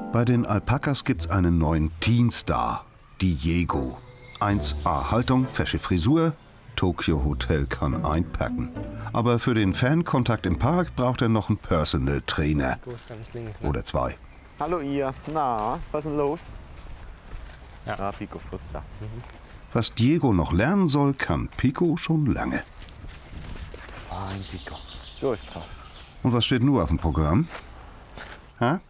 Bei den Alpakas gibt's einen neuen Teenstar, Diego. 1A Haltung, fesche Frisur, Tokyo Hotel kann einpacken. Aber für den Fankontakt im Park braucht er noch einen Personal Trainer. Oder zwei. Hallo ihr, na, was ist denn los? Ja. Ah, Pico frisst da. Was Diego noch lernen soll, kann Pico schon lange. Fein, Pico. So ist toll. Und was steht nur auf dem Programm? Hä?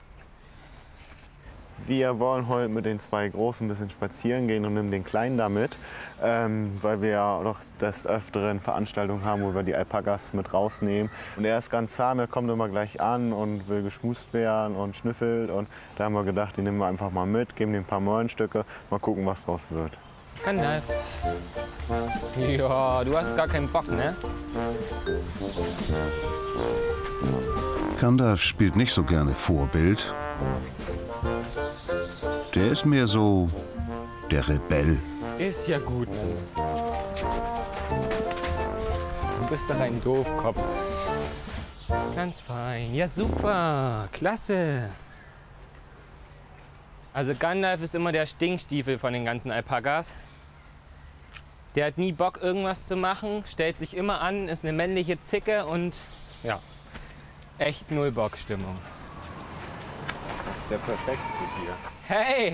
Wir wollen heute mit den zwei Großen ein bisschen spazieren gehen und nehmen den Kleinen da mit, weil wir ja doch des Öfteren Veranstaltungen haben, wo wir die Alpakas mit rausnehmen. Und er ist ganz zahm, er kommt immer gleich an und will geschmust werden und schnüffelt. Und da haben wir gedacht, den nehmen wir einfach mal mit, geben ihm ein paar Meulenstücke, mal gucken, was draus wird. Gandalf. Ja, du hast gar keinen Bock, ne? Gandalf spielt nicht so gerne Vorbild. Der ist mehr so der Rebell. Ist ja gut. Du bist doch ein Doofkopf. Ganz fein. Ja, super. Klasse. Also Gandalf ist immer der Stinkstiefel von den ganzen Alpakas. Der hat nie Bock, irgendwas zu machen, stellt sich immer an, ist eine männliche Zicke und ja, echt null Bock-Stimmung. Das ist ja perfekt zu dir. Hey!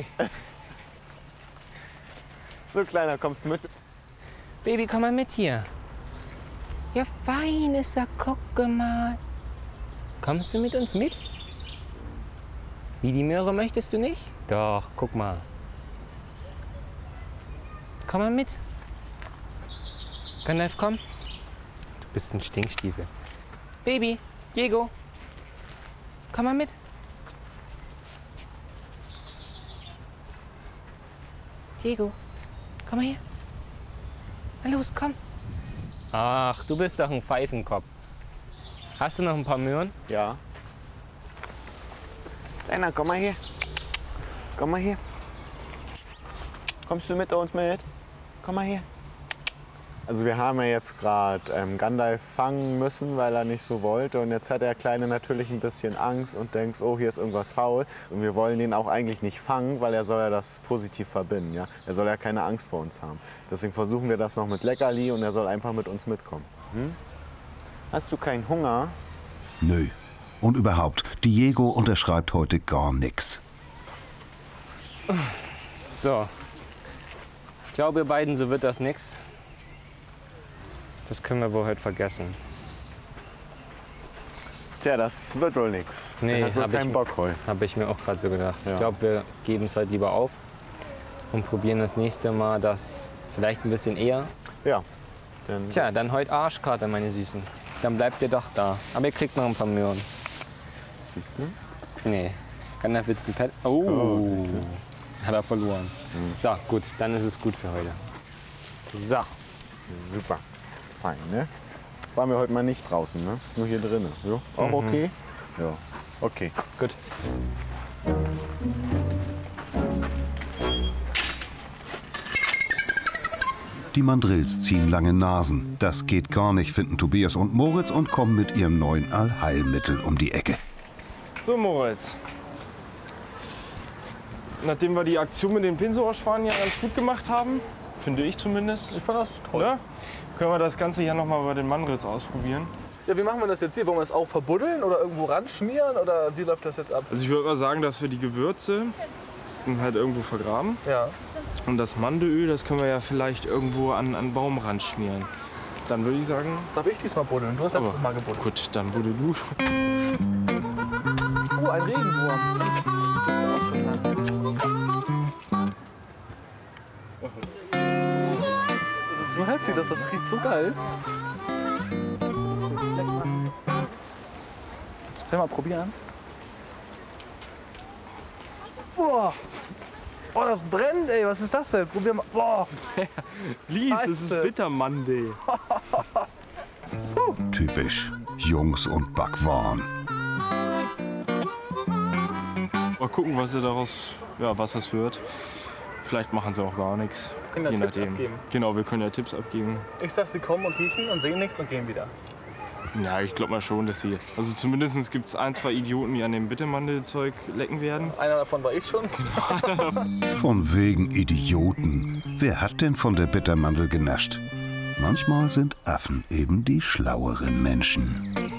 So, Kleiner, kommst du mit? Baby, komm mal mit hier. Ja, fein ist er, gucke mal. Kommst du mit uns mit? Wie die Möhre möchtest du nicht? Doch, guck mal. Komm mal mit. Gandalf, komm. Du bist ein Stinkstiefel. Baby, Diego, komm mal mit. Diego, komm mal her. Na los, komm. Ach, du bist doch ein Pfeifenkopf. Hast du noch ein paar Möhren? Ja. Kleiner, komm mal her. Komm mal her. Kommst du mit uns mit? Komm mal her. Also wir haben ja jetzt gerade Gandalf fangen müssen, weil er nicht so wollte. Und jetzt hat der Kleine natürlich ein bisschen Angst und denkt, oh, hier ist irgendwas faul. Und wir wollen ihn auch eigentlich nicht fangen, weil er soll ja das positiv verbinden. Ja? Er soll ja keine Angst vor uns haben. Deswegen versuchen wir das noch mit Leckerli und er soll einfach mit uns mitkommen. Hm? Hast du keinen Hunger? Nö. Und überhaupt, Diego unterschreibt heute gar nichts. So. Ich glaube, ihr beiden, so wird das nix. Das können wir wohl heute vergessen. Tja, das wird wohl nix. Nee, der hat wohl keinen Bock heute. Habe ich mir auch gerade so gedacht. Ja. Ich glaube, wir geben es halt lieber auf und probieren das nächste Mal das vielleicht ein bisschen eher. Ja. Dann Tja, dann heute Arschkarte, meine Süßen. Dann bleibt ihr doch da. Aber ihr kriegt noch ein paar Möhren. siehst du? Nee. Gandalf will's ein Pet. Oh, siehst du. Hat er verloren. So, gut, dann ist es gut für heute. So. Super. Fein, ne? Waren wir heute mal nicht draußen, ne? Nur hier drinnen. Jo? Auch okay? Ja. Okay. Gut. Die Mandrills ziehen lange Nasen. Das geht gar nicht, finden Tobias und Moritz und kommen mit ihrem neuen Allheilmittel um die Ecke. So, Moritz. Nachdem wir die Aktion mit den Pinselohrschwanen ja ganz gut gemacht haben, finde ich zumindest. Ich fand das toll. Ja, können wir das Ganze ja noch mal bei den Mandrills ausprobieren. Ja, wie machen wir das jetzt hier? Wollen wir das auch verbuddeln oder irgendwo ranschmieren oder wie läuft das jetzt ab? Also ich würde mal sagen, dass wir die Gewürze halt irgendwo vergraben. Ja. Und das Mandelöl, das können wir ja vielleicht irgendwo an einen Baumrand schmieren. Dann würde ich sagen... Darf ich diesmal buddeln? Du hast letztes Mal gebuddelt. Gut, dann buddel du. Oh, ein Regenwurm. Das ist auch schon lang. Das ist so heftig, das riecht so geil. Soll ich mal probieren? Boah. Oh, das brennt, ey. Was ist das denn? Probier mal. Boah. Lies, es ist Scheiße. Bittermandel. Typisch. Jungs und Backwaren. Mal gucken, was sie daraus, ja, was das wird. Vielleicht machen sie auch gar nichts. Können ja Je Tipps nachdem. abgeben. Genau, wir können ja Tipps abgeben. Ich sag, sie kommen und riechen und sehen nichts und gehen wieder. Ja, ich glaube mal schon, dass sie... Also zumindest gibt es 1, 2 Idioten, die an dem Bittermandelzeug lecken werden. Einer davon war ich schon. Von wegen Idioten. Wer hat denn von der Bittermandel genascht? Manchmal sind Affen eben die schlaueren Menschen.